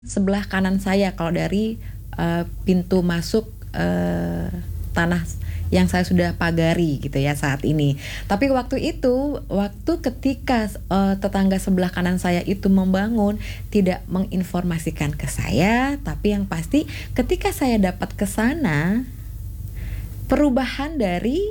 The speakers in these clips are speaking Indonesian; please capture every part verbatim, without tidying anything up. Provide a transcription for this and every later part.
Sebelah kanan saya kalau dari uh, pintu masuk uh, tanah yang saya sudah pagari gitu ya saat ini. Tapi waktu itu, waktu ketika uh, tetangga sebelah kanan saya itu membangun, tidak menginformasikan ke saya, tapi yang pasti ketika saya dapat ke sana, perubahan dari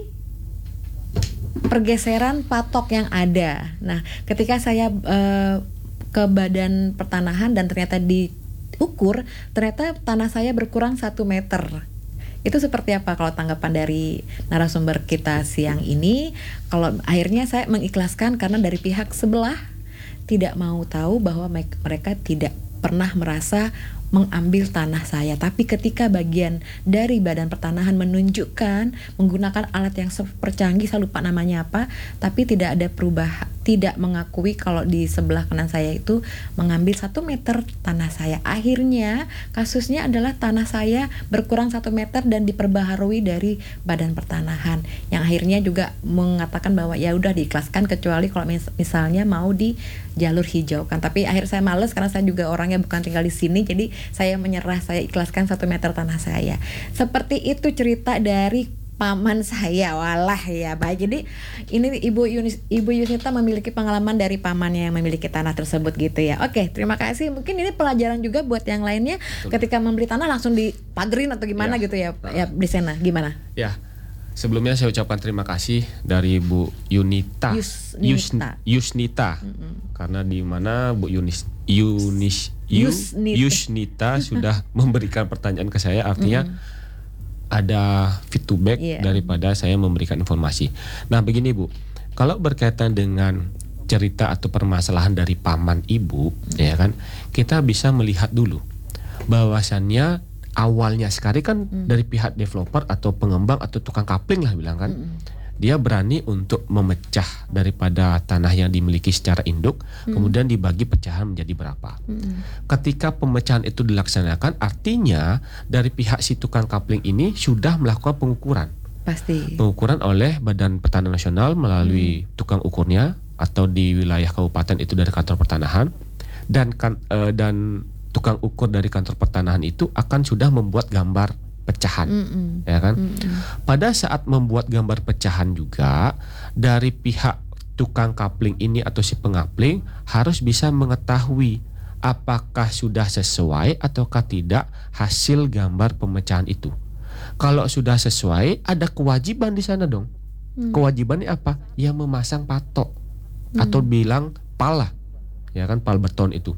pergeseran patok yang ada. Nah, ketika saya uh, ke badan pertanahan dan ternyata diukur, ternyata tanah saya berkurang satu meter. Itu seperti apa kalau tanggapan dari narasumber kita siang ini? Kalau akhirnya saya mengikhlaskan karena dari pihak sebelah tidak mau tahu bahwa mereka tidak pernah merasa mengambil tanah saya, tapi ketika bagian dari badan pertanahan menunjukkan menggunakan alat yang super canggih, saya lupa namanya apa, tapi tidak ada perubahan, tidak mengakui kalau di sebelah kanan saya itu mengambil satu meter tanah saya. Akhirnya kasusnya adalah tanah saya berkurang satu meter dan diperbaharui dari badan pertanahan, yang akhirnya juga mengatakan bahwa ya udah diikhlaskan kecuali kalau mis- misalnya mau di jalur hijau kan. Tapi akhir saya males karena saya juga orangnya bukan tinggal di sini, jadi saya menyerah, saya ikhlaskan satu meter tanah saya. Seperti itu cerita dari paman saya. Walah ya baik. Jadi ini Ibu Yunis, Ibu Yusnita memiliki pengalaman dari pamannya yang memiliki tanah tersebut gitu ya. Oke, terima kasih. Mungkin ini pelajaran juga buat yang lainnya. Betul. Ketika membeli tanah langsung dipagerin atau gimana ya, gitu ya, nah. ya di sana gimana? Ya. Sebelumnya saya ucapkan terima kasih dari Bu Yunita, Yusnita, Yus, Yusnita, mm-hmm. karena di mana Bu Yunis, Yunis, Yusnita, Yusnita sudah memberikan pertanyaan ke saya, artinya mm-hmm. ada feedback yeah. daripada saya memberikan informasi. Nah begini Bu, kalau berkaitan dengan cerita atau permasalahan dari paman Ibu, mm-hmm. ya kan, kita bisa melihat dulu bahwasannya awalnya sekali kan hmm. dari pihak developer atau pengembang atau tukang kapling lah bilang kan, hmm. dia berani untuk memecah daripada tanah yang dimiliki secara induk, hmm. kemudian dibagi pecahan menjadi berapa. Hmm. Ketika pemecahan itu dilaksanakan, artinya dari pihak si tukang kapling ini sudah melakukan pengukuran. Pasti. Pengukuran oleh Badan Pertanahan Nasional melalui hmm. tukang ukurnya atau di wilayah kabupaten itu dari kantor pertanahan, dan kan uh, dan tukang ukur dari kantor pertanahan itu akan sudah membuat gambar pecahan, mm-mm. ya kan? Mm-mm. Pada saat membuat gambar pecahan juga dari pihak tukang kapling ini atau si pengapling harus bisa mengetahui apakah sudah sesuai ataukah tidak hasil gambar pemecahan itu. Kalau sudah sesuai, ada kewajiban di sana dong. Mm. Kewajibannya apa? Ya memasang patok mm. atau bilang pala, ya kan, pal beton itu.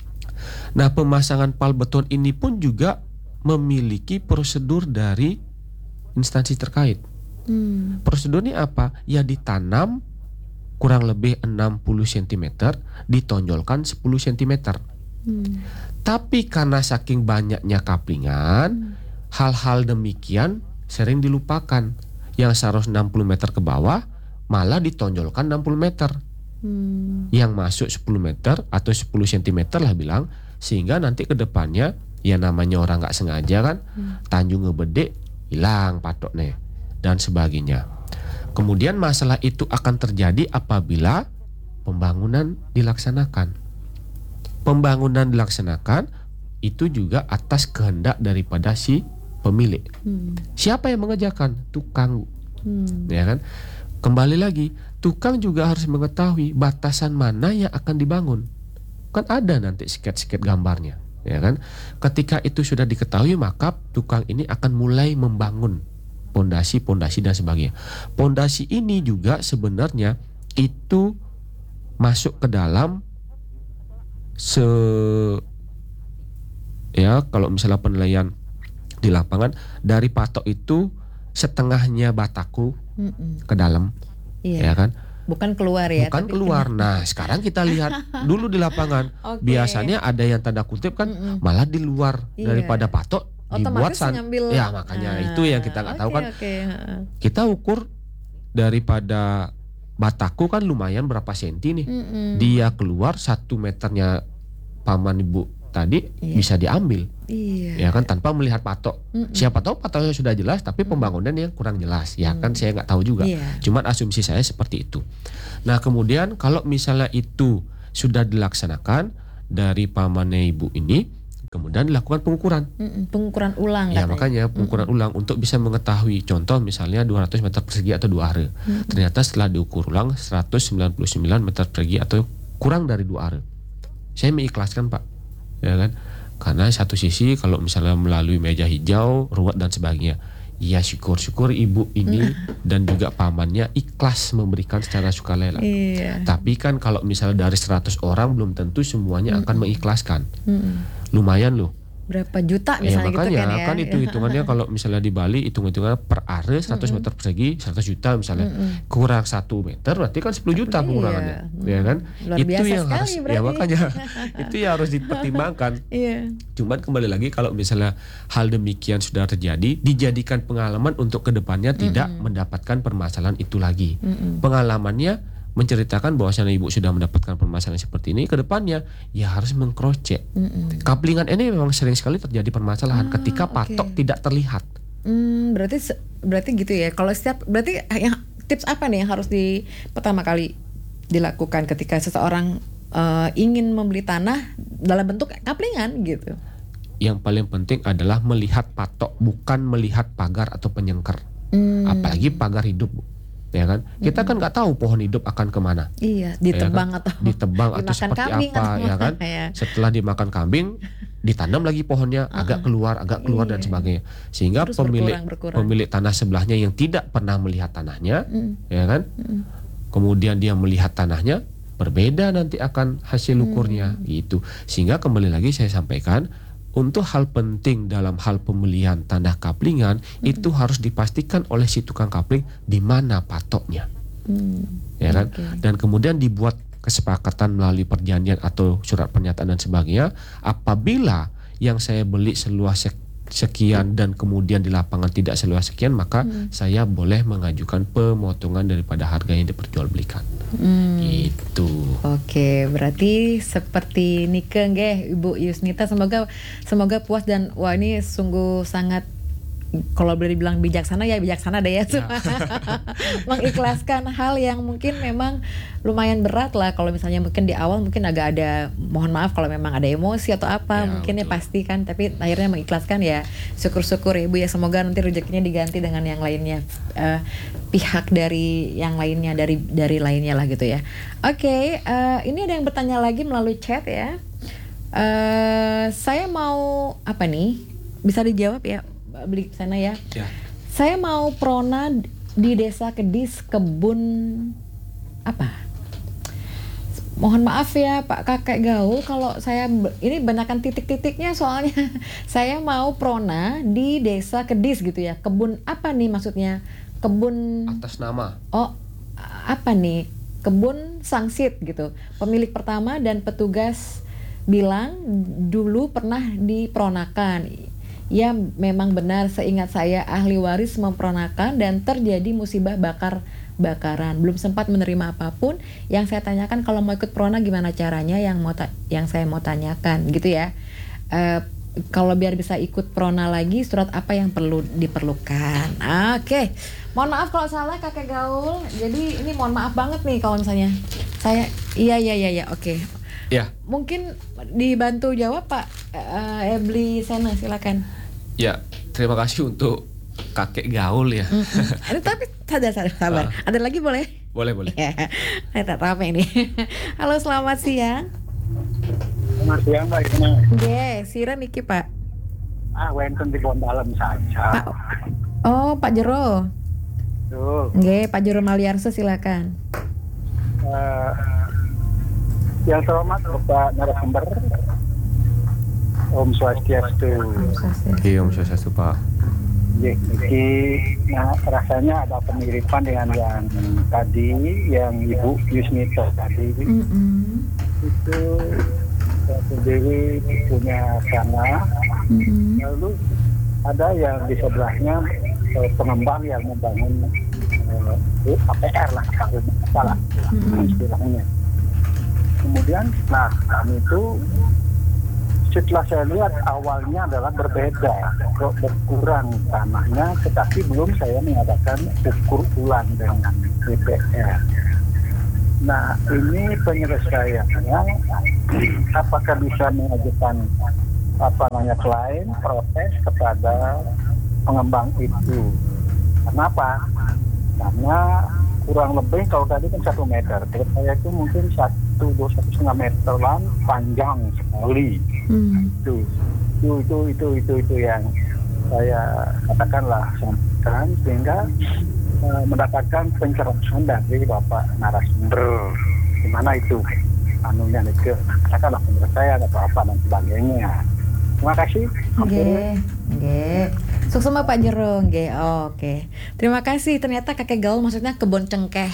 Nah, pemasangan pal beton ini pun juga memiliki prosedur dari instansi terkait. Hmm. Prosedurnya apa? Ya ditanam kurang lebih enam puluh sentimeter, ditonjolkan sepuluh sentimeter. Hmm. Tapi karena saking banyaknya kaplingan, hmm. hal-hal demikian sering dilupakan. Yang seharusnya enam puluh meter ke bawah malah ditonjolkan enam puluh meter. Hmm. Yang masuk sepuluh meter atau sepuluh sentimeter lah bilang, sehingga nanti ke depannya ya namanya orang nggak sengaja kan, hmm. tanjung ngebedek hilang patoknya dan sebagainya. Kemudian masalah itu akan terjadi apabila pembangunan dilaksanakan. Pembangunan dilaksanakan itu juga atas kehendak daripada si pemilik. Hmm. Siapa yang mengerjakan? Tukang, hmm. ya kan? Kembali lagi, tukang juga harus mengetahui batasan mana yang akan dibangun. Kan ada nanti sket-sket gambarnya, ya kan? Ketika itu sudah diketahui, maka tukang ini akan mulai membangun pondasi-pondasi dan sebagainya. Pondasi ini juga sebenarnya itu masuk ke dalam se ya kalau misalnya penilaian di lapangan, dari patok itu setengahnya bataku Mm-mm. ke dalam, iya. ya kan? Bukan keluar ya? Bukan tapi keluar. Kena. Nah, sekarang kita lihat dulu di lapangan. Okay. Biasanya ada yang tanda kutip kan, Mm-mm. malah di luar iya. daripada patok dibuat san. Ngambil, ya makanya ah, itu yang kita nggak okay, tahu kan. Okay. Kita ukur daripada bataku kan lumayan berapa senti nih. Mm-mm. Dia keluar satu meternya paman ibu tadi iya. bisa diambil, iya. ya kan, tanpa melihat patok. Mm-mm. Siapa tahu patoknya sudah jelas, tapi pembangunan yang kurang jelas, ya mm. kan, saya nggak tahu juga. Iya. Cuman asumsi saya seperti itu. Nah kemudian kalau misalnya itu sudah dilaksanakan dari pamannya ibu ini, Kemudian dilakukan pengukuran. Mm-mm, pengukuran ulang Ya katanya. makanya pengukuran Mm-mm. ulang untuk bisa mengetahui, contoh misalnya dua ratus meter persegi atau dua are. Mm-mm. Ternyata setelah diukur ulang seratus sembilan puluh sembilan meter persegi atau kurang dari dua are. Saya mengikhlaskan Pak, ya kan? Karena satu sisi kalau misalnya melalui meja hijau, ruwet dan sebagainya, ya syukur-syukur ibu ini dan juga pamannya ikhlas memberikan secara sukarela. Iya. Tapi kan kalau misalnya dari seratus orang belum tentu semuanya akan mengikhlaskan. Mm-mm. Lumayan loh. Berapa juta Ya misalnya makanya gitu kan ya. kan itu hitungannya kalau misalnya di Bali hitung-hitungannya per are seratus meter persegi seratus juta misalnya. Mm-mm. Kurang satu meter berarti kan sepuluh juta Iya. pengurangannya. Mm. Ya kan? Luar itu biasa yang sekali harus ya berarti. makanya itu yang harus dipertimbangkan. Iya. Cuman kembali lagi kalau misalnya hal demikian sudah terjadi, dijadikan pengalaman untuk kedepannya tidak mendapatkan permasalahan itu lagi. Mm-mm. Pengalamannya menceritakan bahwasanya ibu sudah mendapatkan permasalahan seperti ini, kedepannya ya harus meng-cross check. Mm-mm. Kaplingan ini memang sering sekali terjadi permasalahan Ah, ketika oke. patok tidak terlihat. Hmm, berarti se- berarti gitu ya. Kalau setiap berarti yang tips apa nih yang harus di pertama kali dilakukan ketika seseorang eh, ingin membeli tanah dalam bentuk kaplingan gitu. Yang paling penting adalah melihat patok, bukan melihat pagar atau penyengker. Hmm, Apalagi pagar hidup, Bu. Ya kan? Kita kan nggak tahu pohon hidup akan kemana. iya, Ya ditebang kan? atau ditebang atau dimakan seperti kambing apa, atau ya kan? ya. Setelah dimakan kambing, ditanam lagi pohonnya, agak keluar, agak keluar dan Iya. sebagainya. Sehingga Terus pemilik berkurang, berkurang. pemilik tanah sebelahnya yang tidak pernah melihat tanahnya, Mm. ya kan? Kemudian dia melihat tanahnya, berbeda nanti akan hasil ukurnya gitu. Sehingga kembali lagi saya sampaikan, untuk hal penting dalam hal pembelian tanah kaplingan itu harus dipastikan oleh si tukang kapling di mana patoknya. Hmm, Ya kan? oke. Dan kemudian dibuat kesepakatan melalui perjanjian atau surat pernyataan dan sebagainya. Apabila yang saya beli seluas sek- sekian dan kemudian di lapangan tidak seluas sekian, maka saya boleh mengajukan pemotongan daripada harga yang diperjualbelikan. Hmm. Gitu. Oke, berarti seperti Nike nggih Ibu Yusnita, semoga semoga puas dan wah ini sungguh sangat, kalau boleh dibilang bijaksana ya bijaksana deh ya, Ya. mengikhlaskan hal yang mungkin memang lumayan berat lah. Kalau misalnya mungkin di awal mungkin agak ada, mohon maaf kalau memang ada emosi atau apa, Ya, mungkin ya betul. pasti kan, tapi akhirnya mengikhlaskan ya syukur-syukur ya Ibu ya, semoga nanti rezekinya diganti dengan yang lainnya, eh, pihak dari yang lainnya, dari dari lainnya lah gitu ya. Oke, eh, ini ada yang bertanya lagi melalui chat ya. Eh, saya mau apa nih? Bisa dijawab ya, beli sana ya. Ya. Saya mau prona di Desa Kedis, kebun apa? Mohon maaf ya Pak Kakek Gaul, kalau saya be- ini banyakkan titik-titiknya soalnya. Saya mau prona di Desa Kedis gitu ya. Kebun apa nih maksudnya? Kebun Atas nama. oh apa nih? Kebun Sangsit gitu. Pemilik pertama dan petugas bilang dulu pernah dipronakan. Ya memang benar, seingat saya ahli waris mempronakan dan terjadi musibah bakar-bakaran. Belum sempat menerima apapun. Yang saya tanyakan kalau mau ikut prona gimana caranya, yang mau ta- yang saya mau tanyakan gitu ya. Eh, kalau biar bisa ikut prona lagi, surat apa yang perlu diperlukan? Oke, mohon maaf kalau salah Kakek Gaul. Jadi ini mohon maaf banget nih kalau misalnya saya iya iya iya iya oke. Ya. Mungkin dibantu jawab Pak eh, Ebli Sena, silakan. Ya, terima kasih untuk kakek gaul ya. Ini tapi sabar sabar, sabar. Ah. Ada lagi boleh? Boleh, boleh. Ya, kita rame ini. Halo, selamat siang. Selamat siang Mbak Ina. Oke, Sira Niki Pak. Ah, wenten di Bondalam saja. Pak. Oh, Pak Jero. Tuh, Oke, Pak Jero Maliarso silakan. eh, yang terhormat Bapak narasumber, Om Swastiastu. Iya, Om Swastiastu, Pak. Jadi, nah, rasanya ada pemiripan dengan yang tadi, yang Ibu Yusnita tadi. Mm-mm. Itu satu dewi punya tanah, Mm-mm. lalu ada yang di sebelahnya eh, pengembang yang membangun eh, A P R lah, kalau salah istilahnya. Kemudian, nah kami itu setelah saya lihat awalnya adalah berbeda, kok berkurang tanahnya, tetapi belum saya mengadakan ukur ulang dengan D P R. Nah ini penyelesaiannya, apakah bisa mengajukan apa namanya klien protes kepada pengembang itu. Kenapa? Karena kurang lebih kalau tadi kan satu meter, kalau saya itu mungkin satu dua satu setengah meteran panjang sekali. Hmm. Itu, itu itu itu itu itu yang saya katakanlah sampaikan sehingga uh, mendapatkan pencerahan dari Bapak narasumber di mana itu anunya itu katakanlah menurut saya atau apa dan sebagainya. Terima kasih. Nggih, nggih. Suksema Pak Jero, nggih. Oh, oke. Okay. Terima kasih. Ternyata kakek gaul maksudnya kebun cengkeh.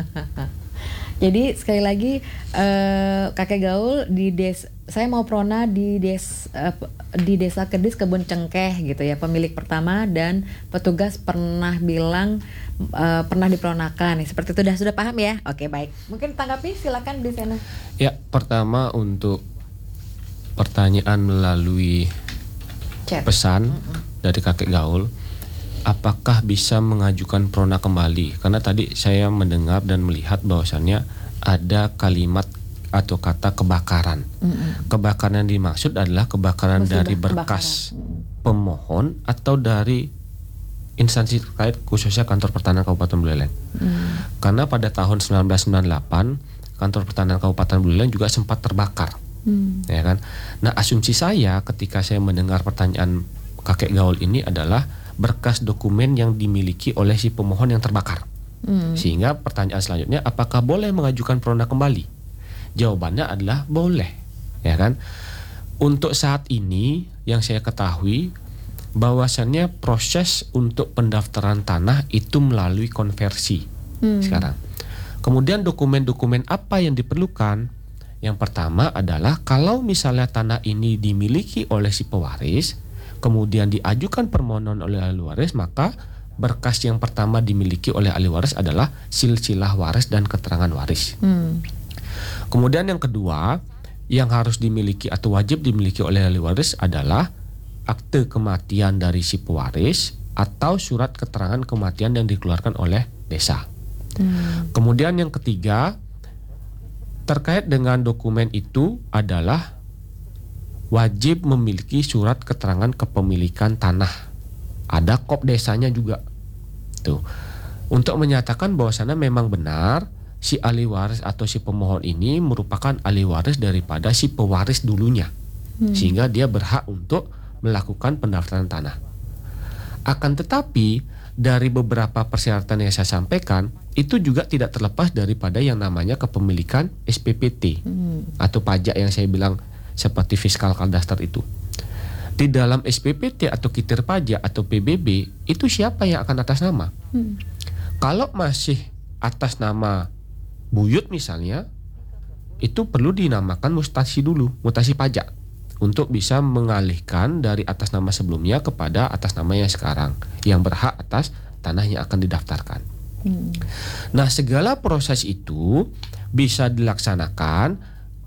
Jadi sekali lagi uh, kakek gaul di des saya mau prona di des uh, di desa Kedis kebun cengkeh gitu ya, pemilik pertama dan petugas pernah bilang uh, pernah dipronakan. Seperti itu sudah sudah paham ya? Oke, baik. Mungkin tanggapi silakan di sana. Ya, pertama untuk pertanyaan melalui Chat. pesan Mm-mm. dari kakek gaul, apakah bisa mengajukan prona kembali? Karena tadi saya mendengar dan melihat bahwasannya ada kalimat atau kata kebakaran. Mm-mm. Kebakaran yang dimaksud adalah kebakaran Musibah dari berkas kebakaran. pemohon atau dari instansi terkait khususnya kantor pertanahan Kabupaten Buleleng. Mm. Karena pada tahun sembilan belas sembilan puluh delapan kantor pertanahan Kabupaten Buleleng juga sempat terbakar. Mm. Ya kan? Nah, asumsi saya ketika saya mendengar pertanyaan kakek gaul ini adalah berkas dokumen yang dimiliki oleh si pemohon yang terbakar. Mm. Sehingga pertanyaan selanjutnya, apakah boleh mengajukan prona kembali? Jawabannya adalah boleh, ya kan? Untuk saat ini yang saya ketahui bahwasannya proses untuk pendaftaran tanah itu melalui konversi Hmm. sekarang. Kemudian dokumen-dokumen apa yang diperlukan? Yang pertama adalah kalau misalnya tanah ini dimiliki oleh si pewaris, kemudian diajukan permohonan oleh ahli waris, maka berkas yang pertama dimiliki oleh ahli waris adalah silsilah waris dan keterangan waris. Hmm. Kemudian yang kedua yang harus dimiliki atau wajib dimiliki oleh ahli waris adalah akte kematian dari si pewaris atau surat keterangan kematian yang dikeluarkan oleh desa. Hmm. Kemudian yang ketiga terkait dengan dokumen itu adalah wajib memiliki surat keterangan kepemilikan tanah. Ada kop desanya juga. Tuh. Untuk menyatakan bahwasannya memang benar si ahli waris atau si pemohon ini merupakan ahli waris daripada si pewaris dulunya. Hmm. Sehingga dia berhak untuk melakukan pendaftaran tanah. Akan tetapi dari beberapa persyaratan yang saya sampaikan itu juga tidak terlepas daripada yang namanya kepemilikan S P P T hmm. atau pajak yang saya bilang seperti fiskal kadaster itu. Di dalam S P P T atau kitir pajak atau P B B itu siapa yang akan atas nama? Hmm. Kalau masih atas nama buyut misalnya, itu perlu dinamakan mutasi dulu, mutasi pajak, untuk bisa mengalihkan dari atas nama sebelumnya kepada atas nama yang sekarang, yang berhak atas tanah yang akan didaftarkan. Hmm. Nah, segala proses itu bisa dilaksanakan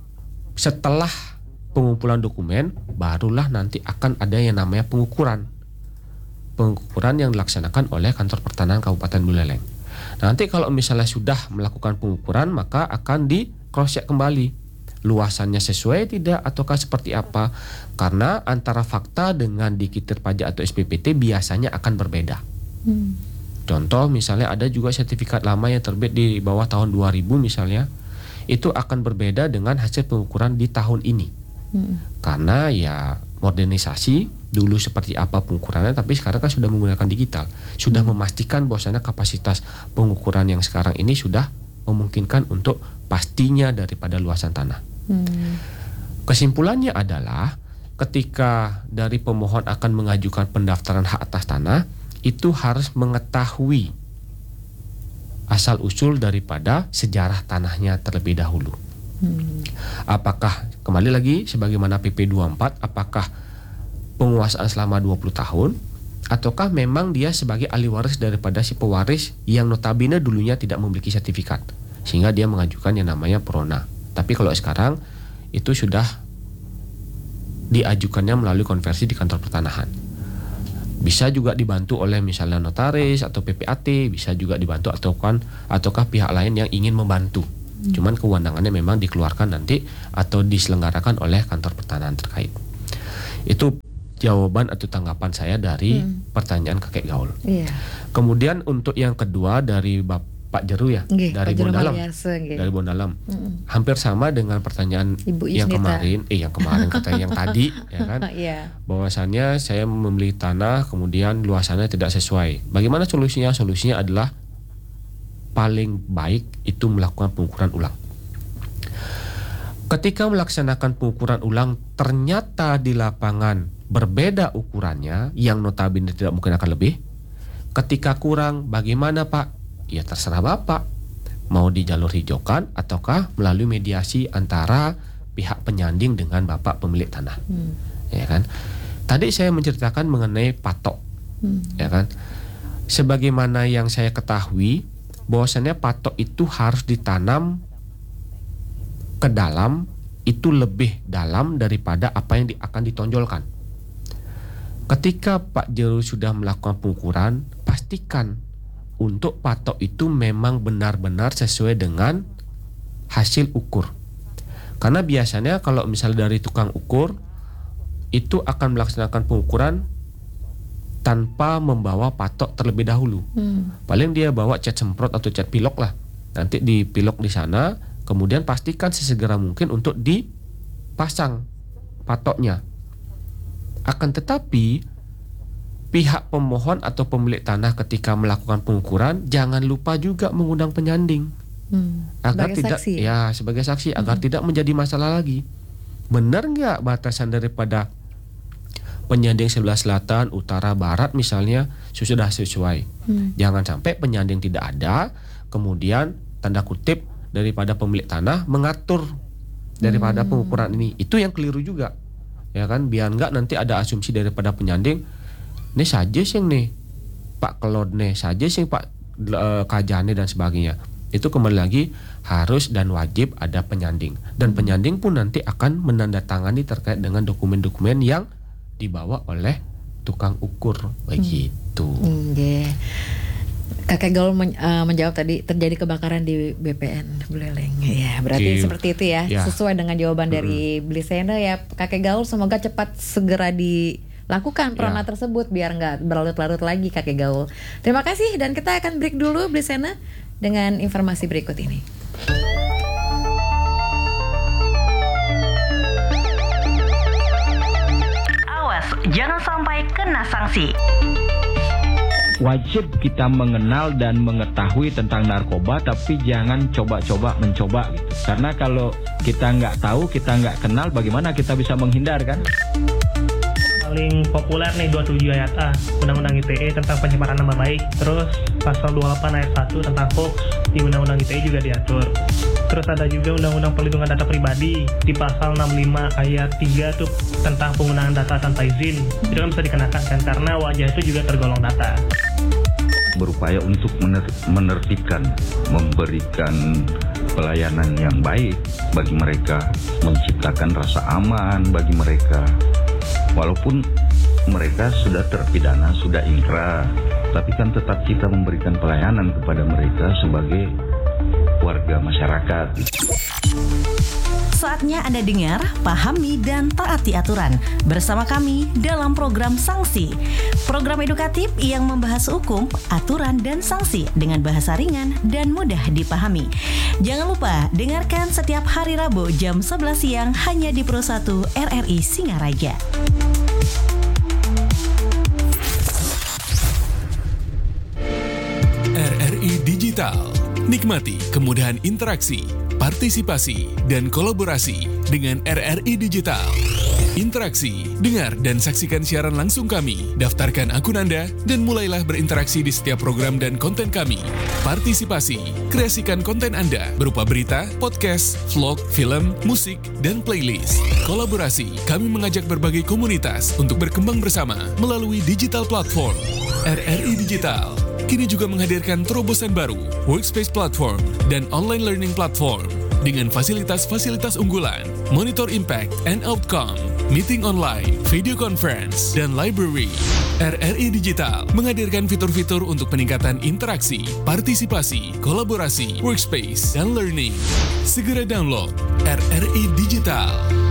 setelah pengumpulan dokumen, barulah nanti akan ada yang namanya pengukuran. Pengukuran yang dilaksanakan oleh kantor pertanahan Kabupaten Buleleng. Nanti kalau misalnya sudah melakukan pengukuran, maka akan di cross check kembali luasannya sesuai tidak ataukah seperti apa, karena antara fakta dengan di kitir pajak atau S P P T biasanya akan berbeda. hmm. Contoh misalnya ada juga sertifikat lama yang terbit di bawah tahun dua ribu misalnya, itu akan berbeda dengan hasil pengukuran di tahun ini. hmm. Karena ya modernisasi, dulu seperti apa pengukurannya, tapi sekarang kan sudah menggunakan digital, sudah hmm. memastikan bahwasanya kapasitas pengukuran yang sekarang ini sudah memungkinkan untuk pastinya daripada luasan tanah. Hmm. Kesimpulannya adalah ketika dari pemohon akan mengajukan pendaftaran hak atas tanah, itu harus mengetahui asal usul daripada sejarah tanahnya terlebih dahulu. Hmm. Apakah kembali lagi sebagaimana P P dua puluh empat, apakah penguasaan selama dua puluh tahun ataukah memang dia sebagai ahli waris daripada si pewaris yang notabene dulunya tidak memiliki sertifikat sehingga dia mengajukan yang namanya prona. Tapi kalau sekarang itu sudah diajukannya melalui konversi di kantor pertanahan. Bisa juga dibantu oleh misalnya notaris atau P P A T, bisa juga dibantu ataukah ataukah pihak lain yang ingin membantu. Hmm. Cuman kewenangannya memang dikeluarkan nanti atau diselenggarakan oleh kantor pertanahan terkait. Itu jawaban atau tanggapan saya dari Hmm. pertanyaan kakek gaul. Iya. Kemudian untuk yang kedua dari Bapak Jeru ya, Nggih, dari Pak Jeru Bondalam. Maliarse, nggih. Dari Bondalam. Mm-mm. Hampir sama dengan pertanyaan Ibu yang Yusnita. kemarin, eh yang kemarin kata yang tadi ya kan. Iya. Bahwasannya saya membeli tanah kemudian luasannya tidak sesuai. Bagaimana solusinya? Solusinya adalah paling baik itu melakukan pengukuran ulang. Ketika melaksanakan pengukuran ulang ternyata di lapangan berbeda ukurannya yang notabene tidak mungkin akan lebih. Ketika kurang bagaimana Pak? Ya terserah Bapak. Mau di jalur hijaukan ataukah melalui mediasi antara pihak penyanding dengan Bapak pemilik tanah. Hmm. Ya kan? Tadi saya menceritakan mengenai patok. Hmm. Ya kan? Sebagaimana yang saya ketahui bahwasannya patok itu harus ditanam ke dalam, itu lebih dalam daripada apa yang di, akan ditonjolkan. Ketika Pak Jeru sudah melakukan pengukuran, pastikan untuk patok itu memang benar-benar sesuai dengan hasil ukur. Karena biasanya kalau misalnya dari tukang ukur itu akan melaksanakan pengukuran tanpa membawa patok terlebih dahulu. Hmm. Paling dia bawa cat semprot atau cat pilok lah. Nanti dipilok di sana, kemudian pastikan sesegera mungkin untuk dipasang patoknya. Akan tetapi pihak pemohon atau pemilik tanah ketika melakukan pengukuran jangan lupa juga mengundang penyanding. Hmm. Agar Sebagai tidak saksi. ya sebagai saksi agar tidak menjadi masalah lagi. Benar nggak batasan daripada penyanding sebelah selatan, utara, barat misalnya sudah sesuai. Hmm. Jangan sampai penyanding tidak ada, kemudian tanda kutip daripada pemilik tanah mengatur daripada Hmm. pengukuran ini. Itu yang keliru juga. Ya kan, biar nggak nanti ada asumsi daripada penyanding, nih saja sih nih Pak Kelod nih saja sih Pak uh, Kajane dan sebagainya. Itu kembali lagi harus dan wajib ada penyanding. Dan penyanding pun nanti akan menandatangani terkait dengan dokumen-dokumen yang dibawa oleh tukang ukur begitu. Nggih. Kakek Gaul men- uh, menjawab tadi terjadi kebakaran di B P N Buleleng. Ya, berarti Oke. seperti itu ya. Ya. Sesuai dengan jawaban dari Blisena ya, Kakek Gaul semoga cepat segera dilakukan peranah Ya. tersebut biar nggak berlarut-larut lagi Kakek Gaul. Terima kasih dan kita akan break dulu Blisena dengan informasi berikut ini. Awas, jangan sampai kena sanksi. Wajib kita mengenal dan mengetahui tentang narkoba, tapi jangan coba-coba mencoba gitu. Karena kalau kita nggak tahu, kita nggak kenal, bagaimana kita bisa menghindar kan? Paling populer nih dua puluh tujuh ayat A Undang-Undang I T E tentang pencemaran nama baik. Terus pasal dua puluh delapan ayat satu tentang hoax di Undang-Undang I T E juga diatur. Terus ada juga Undang-Undang Perlindungan Data Pribadi di pasal enam puluh lima ayat tiga tuh tentang penggunaan data tanpa izin. Itu kan bisa dikenakan kan karena wajah itu juga tergolong data. Berupaya untuk mener- menertibkan, memberikan pelayanan yang baik bagi mereka, menciptakan rasa aman bagi mereka. Walaupun mereka sudah terpidana, sudah ingkrah, tapi kan tetap kita memberikan pelayanan kepada mereka sebagai warga masyarakat. Saatnya Anda dengar, pahami, dan taati aturan bersama kami dalam program Sanksi. Program edukatif yang membahas hukum, aturan, dan sanksi dengan bahasa ringan dan mudah dipahami. Jangan lupa, dengarkan setiap hari Rabu jam sebelas siang hanya di Pro satu R R I Singaraja. R R I Digital. Nikmati kemudahan interaksi, partisipasi, dan kolaborasi dengan R R I Digital. Interaksi, dengar dan saksikan siaran langsung kami, daftarkan akun Anda, dan mulailah berinteraksi di setiap program dan konten kami. Partisipasi, kreasikan konten Anda berupa berita, podcast, vlog, film, musik, dan playlist. Kolaborasi, kami mengajak berbagai komunitas untuk berkembang bersama melalui digital platform. R R I Digital kini juga menghadirkan terobosan baru, workspace platform, dan online learning platform dengan fasilitas-fasilitas unggulan, monitor impact and outcome, meeting online, video conference, dan library. R R I Digital menghadirkan fitur-fitur untuk peningkatan interaksi, partisipasi, kolaborasi, workspace, dan learning. Segera download R R I Digital.